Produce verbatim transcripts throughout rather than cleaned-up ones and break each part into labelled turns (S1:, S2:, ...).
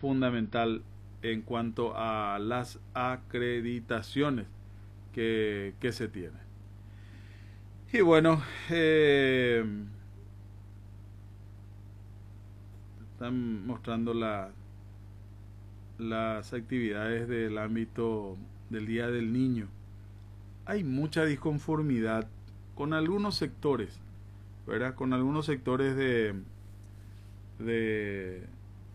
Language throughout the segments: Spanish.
S1: fundamental en cuanto a las acreditaciones que, que se tienen. Y bueno, eh, están mostrando la, las actividades del ámbito del Día del Niño. Hay mucha disconformidad con algunos sectores, ¿verdad? Con algunos sectores de, de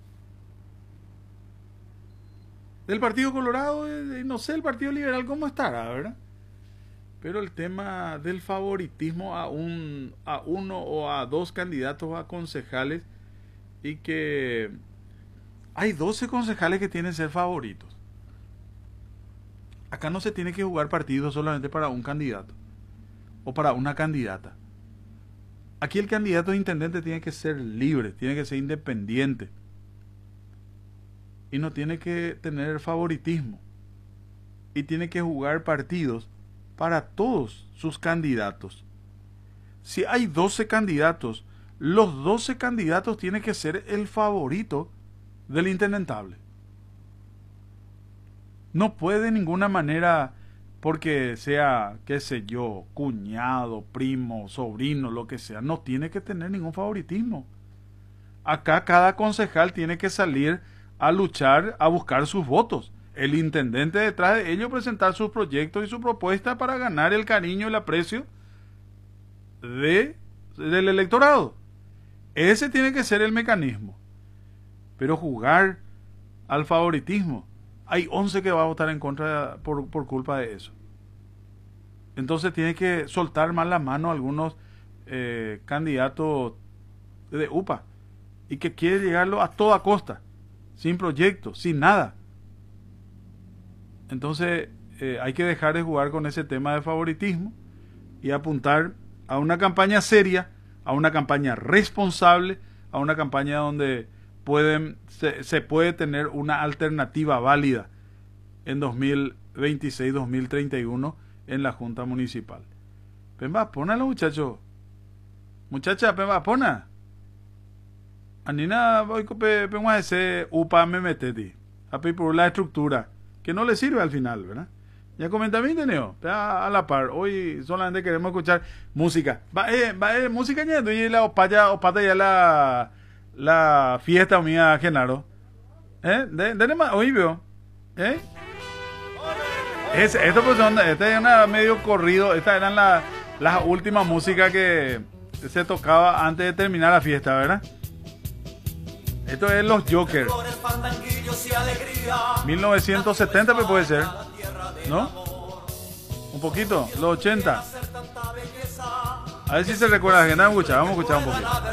S1: del Partido Colorado, de, no sé, el Partido Liberal cómo estará, ¿verdad? Pero el tema del favoritismo a un a uno o a dos candidatos a concejales, y que hay doce concejales que tienen que ser favoritos. Acá no se tiene que jugar partido solamente para un candidato o para una candidata. Aquí el candidato de intendente tiene que ser libre, tiene que ser independiente y no tiene que tener favoritismo, y tiene que jugar partidos para todos sus candidatos. Si hay doce candidatos, los doce candidatos tienen que ser el favorito del intendentable. No puede de ninguna manera, porque sea, qué sé yo, cuñado, primo, sobrino, lo que sea, no tiene que tener ningún favoritismo. Acá cada concejal tiene que salir a luchar, a buscar sus votos. El intendente detrás de ello presentar sus proyectos y su propuesta para ganar el cariño y el aprecio de, del electorado. Ese tiene que ser el mecanismo. Pero jugar al favoritismo, hay once que va a votar en contra por, por culpa de eso. Entonces tiene que soltar más la mano a algunos eh, candidatos de U P A, y que quiere llegarlo a toda costa, sin proyecto, sin nada. Entonces eh, hay que dejar de jugar con ese tema de favoritismo y apuntar a una campaña seria, a una campaña responsable, a una campaña donde pueden se, se puede tener una alternativa válida en dos mil veintiséis dos mil treinta y uno en la Junta Municipal. Pemba, pónalo, muchacho. Muchacha, pemba, pona. Anina, voy a ese U P A me meteti. A por la estructura, que no le sirve al final, ¿verdad? Ya comenta bien, Teneo, a la par. Hoy solamente queremos escuchar música. Va, eh, va, eh, música ya, y la opaya, opata ya la, la fiesta mía, Genaro. ¿Eh? De, de, de, hoy veo. ¿Eh? Es, esto pues son, este es una medio corrido. Estas eran la, las últimas músicas que se tocaba antes de terminar la fiesta, ¿verdad? Esto es los Jokers. mil novecientos setenta pues puede ser, ¿no? Un poquito, los ochenta. A ver si se recuerda, gente. Vamos a escuchar, vamos a escuchar un poquito.